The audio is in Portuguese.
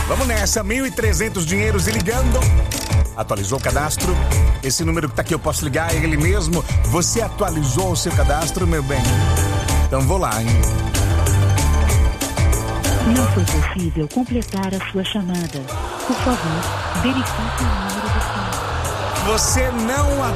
Vamos nessa, 1.300 dinheiros e ligando. Atualizou o cadastro? Esse número que tá aqui eu posso ligar, é ele mesmo? Você atualizou o seu cadastro, meu bem? Então vou lá, hein? Não foi possível completar a sua chamada. Por favor, verifique o número do seu. Você não